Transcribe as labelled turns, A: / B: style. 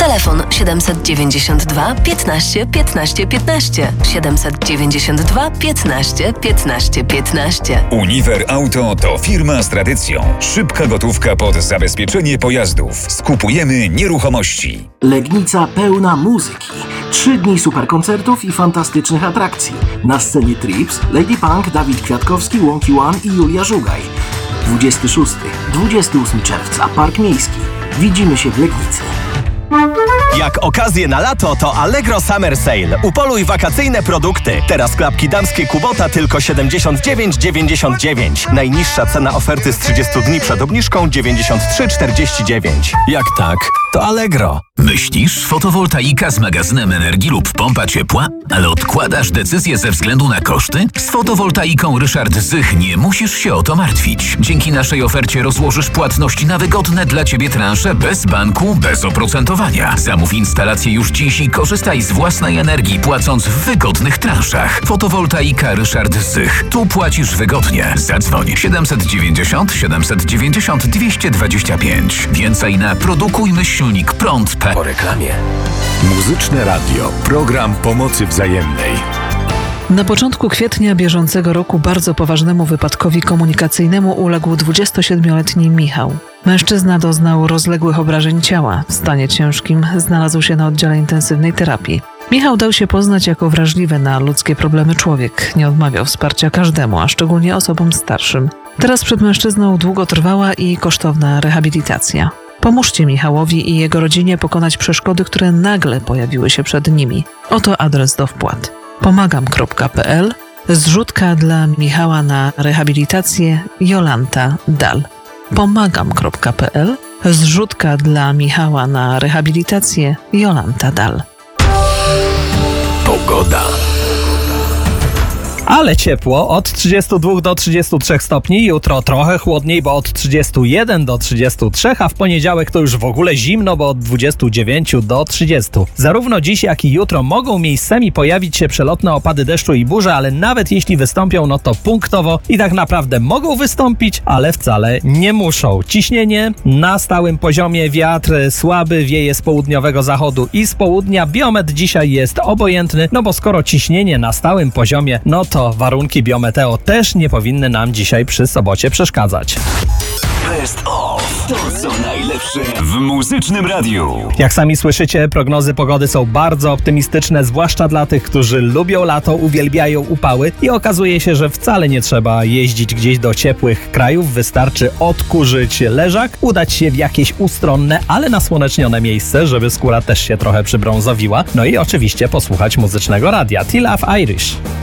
A: Telefon 792 15 15 15. 792 15 15 15.
B: Uniwer Auto to firma z tradycją. Szybka gotówka pod zabezpieczenie pojazdów. Skupujemy nieruchomości.
C: Legnica pełna muzyki. 3 dni superkoncertów i fantastycznych atrakcji. Na scenie Trips, Lady Punk, Dawid Kwiatkowski, Łąki One i Julia Żugaj. 26-28 czerwca, Park Miejski. Widzimy się w Legnicy.
D: Jak okazję na lato, to Allegro Summer Sale. Upoluj wakacyjne produkty. Teraz klapki damskie Kubota tylko 79,99. Najniższa cena oferty z 30 dni przed obniżką 93,49. Jak tak, to Allegro.
E: Myślisz, fotowoltaika z magazynem energii lub pompa ciepła? Ale odkładasz decyzję ze względu na koszty? Z fotowoltaiką Ryszard Zych nie musisz się o to martwić. Dzięki naszej ofercie rozłożysz płatności na wygodne dla Ciebie transze bez banku, bez oprocentowania. Zamów instalację już dziś i korzystaj z własnej energii, płacąc w wygodnych transzach. Fotowoltaika Ryszard Zych. Tu płacisz wygodnie. Zadzwoń 790 790 225. Więcej na produkujmyślnik.prąd.pl.
F: Po reklamie. Muzyczne Radio. Program pomocy wzajemnej.
G: Na początku kwietnia bieżącego roku bardzo poważnemu wypadkowi komunikacyjnemu uległ 27-letni Michał. Mężczyzna doznał rozległych obrażeń ciała. W stanie ciężkim znalazł się na oddziale intensywnej terapii. Michał dał się poznać jako wrażliwy na ludzkie problemy człowiek. Nie odmawiał wsparcia każdemu, a szczególnie osobom starszym. Teraz przed mężczyzną długotrwała i kosztowna rehabilitacja. Pomóżcie Michałowi i jego rodzinie pokonać przeszkody, które nagle pojawiły się przed nimi. Oto adres do wpłat. pomagam.pl. Zrzutka dla Michała na rehabilitację Jolanta Dal. pomagam.pl. Zrzutka dla Michała na rehabilitację Jolanta Dal.
F: Pogoda.
H: Ale ciepło, od 32 do 33 stopni, jutro trochę chłodniej, bo od 31 do 33, a w poniedziałek to już w ogóle zimno, bo od 29 do 30. Zarówno dziś, jak i jutro mogą miejscami pojawić się przelotne opady deszczu i burze, ale nawet jeśli wystąpią, no to punktowo i tak naprawdę mogą wystąpić, ale wcale nie muszą. Ciśnienie na stałym poziomie, wiatr słaby, wieje z południowego zachodu i z południa. Biometr dzisiaj jest obojętny, no bo skoro ciśnienie na stałym poziomie, no to warunki biometeo też nie powinny nam dzisiaj przy sobocie przeszkadzać.
F: Best of. To co najlepsze w Muzycznym Radiu.
H: Jak sami słyszycie, prognozy pogody są bardzo optymistyczne, zwłaszcza dla tych, którzy lubią lato, uwielbiają upały i okazuje się, że wcale nie trzeba jeździć gdzieś do ciepłych krajów, wystarczy odkurzyć leżak, udać się w jakieś ustronne, ale nasłonecznione miejsce, żeby skóra też się trochę przybrązowiła, no i oczywiście posłuchać muzycznego radia. T-Love Irish.